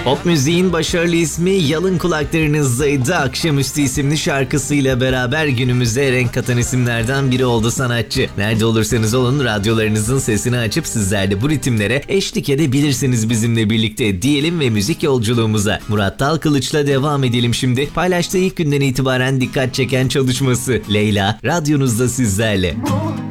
Pop müziğin başarılı ismi Yalın Kulaklarınızdaydı. Akşamüstü isimli şarkısıyla beraber günümüze renk katan isimlerden biri oldu sanatçı. Nerede olursanız olun radyolarınızın sesini açıp sizler de bu ritimlere eşlik edebilirsiniz bizimle birlikte diyelim ve müzik yolculuğumuza Murat Dalkılıç'la devam edelim şimdi. Paylaştığı ilk günden itibaren dikkat çeken çalışması Leyla radyonuzda sizlerle.